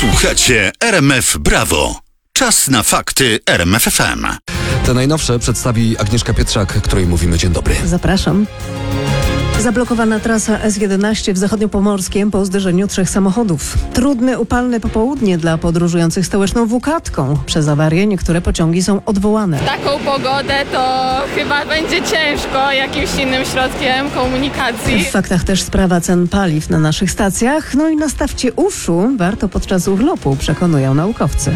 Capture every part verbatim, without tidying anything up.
Słuchacie R M F Brawo. Czas na fakty R M F F M. Te najnowsze przedstawi Agnieszka Pietrzak, której mówimy dzień dobry. Zapraszam. Zablokowana trasa S jedenaście w Zachodniopomorskiem po zderzeniu trzech samochodów. Trudne, upalne popołudnie dla podróżujących stołeczną Wukatką. Przez awarię niektóre pociągi są odwołane. W taką pogodę to chyba będzie ciężko jakimś innym środkiem komunikacji. W faktach też sprawa cen paliw na naszych stacjach. No i nastawcie uszu, warto podczas urlopu, przekonują naukowcy.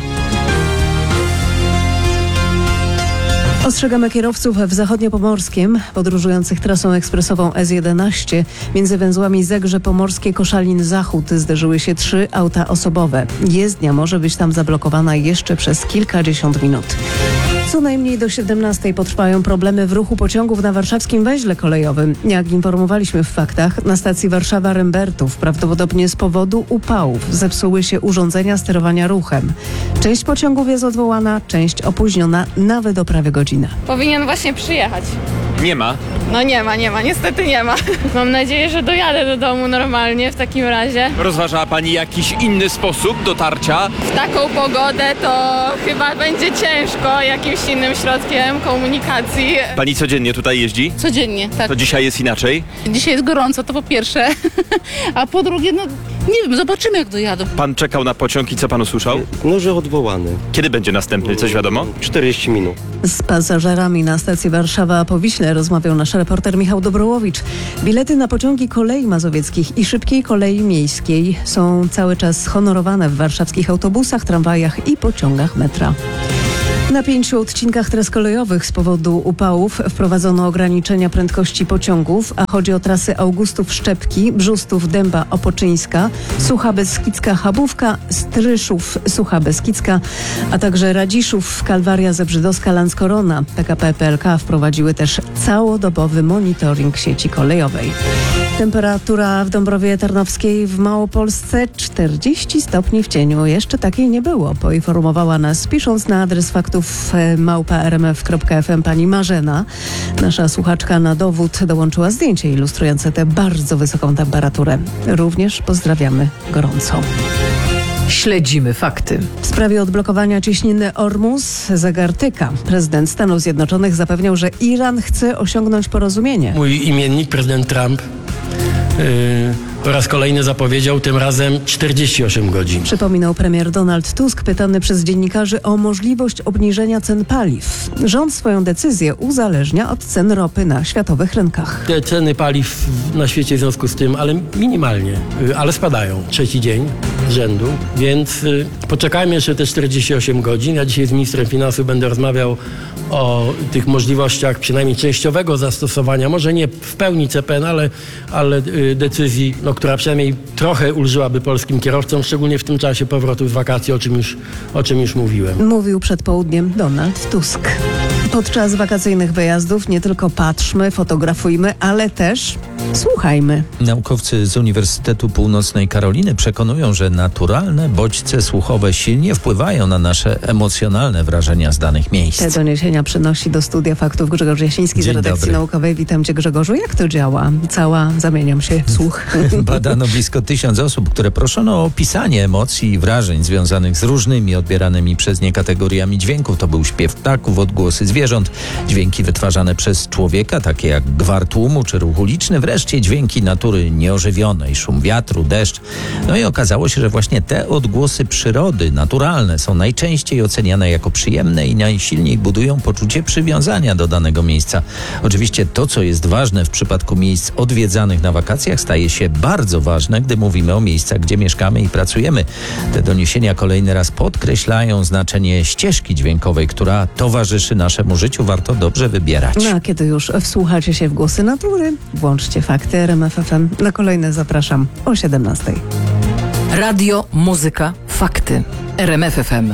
Ostrzegamy kierowców w Zachodniopomorskiem podróżujących trasą ekspresową S jedenaście. Między węzłami Zegrze Pomorskie, Koszalin Zachód zderzyły się trzy auta osobowe. Jezdnia może być tam zablokowana jeszcze przez kilkadziesiąt minut. Co najmniej do siedemnastej potrwają problemy w ruchu pociągów na warszawskim węźle kolejowym. Jak informowaliśmy w faktach, na stacji Warszawa-Rembertów prawdopodobnie z powodu upałów zepsuły się urządzenia sterowania ruchem. Część pociągów jest odwołana, część opóźniona nawet o prawie godzinę. Powinien właśnie przyjechać. Nie ma. No nie ma, nie ma, niestety nie ma. Mam nadzieję, że dojadę do domu normalnie w takim razie. Rozważała pani jakiś inny sposób dotarcia? W taką pogodę to chyba będzie ciężko jakimś innym środkiem komunikacji. Pani codziennie tutaj jeździ? Codziennie, tak. To dzisiaj jest inaczej? Dzisiaj jest gorąco, to po pierwsze, a po drugie, no nie wiem, zobaczymy jak dojadą. Pan czekał na pociąg i co pan usłyszał? No, że odwołany. Kiedy będzie następny, coś wiadomo? czterdzieści minut. Z pasażerami na stacji Warszawa-Powiśle rozmawiał nasz reporter Michał Dobrołowicz. Bilety na pociągi kolei mazowieckich i szybkiej kolei miejskiej są cały czas honorowane w warszawskich autobusach, tramwajach i pociągach metra. Na pięciu odcinkach tras kolejowych z powodu upałów wprowadzono ograniczenia prędkości pociągów, a chodzi o trasy Augustów Szczepki, Brzustów Dęba Opoczyńska, Sucha Beskidzka Chabówka, Stryszów Sucha Beskidzka, a także Radziszów Kalwaria Zebrzydowska Landskorona. P K P P L K wprowadziły też całodobowy monitoring sieci kolejowej. Temperatura w Dąbrowie Tarnowskiej w Małopolsce czterdzieści stopni w cieniu. Jeszcze takiej nie było, poinformowała nas pisząc na adres faktów małpa r m f kropka f m pani Marzena. Nasza słuchaczka na dowód dołączyła zdjęcie ilustrujące tę bardzo wysoką temperaturę. Również pozdrawiamy gorąco. Śledzimy fakty. W sprawie odblokowania cieśniny Ormus Zagartyka prezydent Stanów Zjednoczonych zapewniał, że Iran chce osiągnąć porozumienie. Mój imiennik, prezydent Trump, yy, po raz kolejny zapowiedział tym razem czterdzieści osiem godzin. Przypominał premier Donald Tusk, pytany przez dziennikarzy o możliwość obniżenia cen paliw. Rząd swoją decyzję uzależnia od cen ropy na światowych rynkach. Te ceny paliw na świecie w związku z tym, ale minimalnie, yy, ale spadają. Trzeci dzień z rzędu, więc yy, poczekajmy jeszcze te czterdzieści osiem godzin. Ja dzisiaj z ministrem finansów będę rozmawiał o tych możliwościach przynajmniej częściowego zastosowania, może nie w pełni C P N, ale, ale yy, decyzji, no, która przynajmniej trochę ulżyłaby polskim kierowcom, szczególnie w tym czasie powrotu z wakacji, o czym już, o czym już mówiłem. Mówił przed południem Donald Tusk. Podczas wakacyjnych wyjazdów nie tylko patrzmy, fotografujmy, ale też słuchajmy. Naukowcy z Uniwersytetu Północnej Karoliny przekonują, że naturalne bodźce słuchowe silnie wpływają na nasze emocjonalne wrażenia z danych miejsc. Te doniesienia przynosi do studia faktów Grzegorz Jasiński z Dzień redakcji dobry. naukowej. Witam cię, Grzegorzu. Jak to działa? Cała, zamieniam się w słuch. Badano blisko tysiąc osób, które proszono o opisanie emocji i wrażeń związanych z różnymi odbieranymi przez nie kategoriami dźwięków. To był śpiew ptaków, odgłosy zwierząt, dźwięki wytwarzane przez człowieka, takie jak gwar tłumu czy ruch uliczny, wreszcie dźwięki natury nieożywionej, szum wiatru, deszcz. No i okazało się, że właśnie te odgłosy przyrody, naturalne, są najczęściej oceniane jako przyjemne i najsilniej budują poczucie przywiązania do danego miejsca. Oczywiście to, co jest ważne w przypadku miejsc odwiedzanych na wakacjach, staje się bardzo ważne, gdy mówimy o miejscach, gdzie mieszkamy i pracujemy. Te doniesienia kolejny raz podkreślają znaczenie ścieżki dźwiękowej, która towarzyszy naszemu życiu. Warto dobrze wybierać. No a kiedy już wsłuchacie się w głosy natury, włączcie fakty R M F F M. Na kolejne zapraszam o siedemnastej. Radio, muzyka, fakty. R M F F M.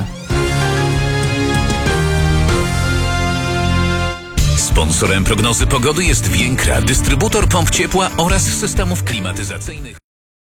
Sponsorem prognozy pogody jest Więkra, dystrybutor pomp ciepła oraz systemów klimatyzacyjnych.